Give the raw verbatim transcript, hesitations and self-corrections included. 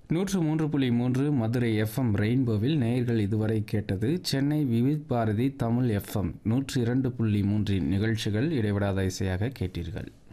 நூற்று மூன்று புள்ளி மூன்று மதுரை எஃப்எம் ரெயின்போவில் நேயர்கள் இதுவரை கேட்டது சென்னை விவித் பாரதி தமிழ் எஃப்எம் நூற்று இரண்டு புள்ளி மூன்றின் நிகழ்ச்சிகள் இடைவிடாத இசையாக கேட்டீர்கள்.